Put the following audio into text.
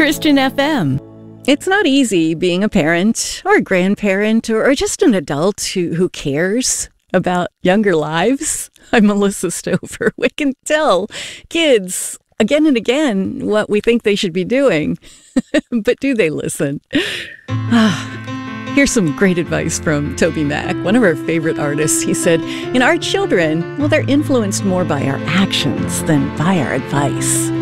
Christian FM. It's not easy being a parent or a grandparent or just an adult who cares about younger lives. I'm Melissa Stover. We can tell kids again and again what we think they should be doing, but do they listen? Here's some great advice from Toby Mac, one of our favorite artists. He said, our children, they're influenced more by our actions than by our advice.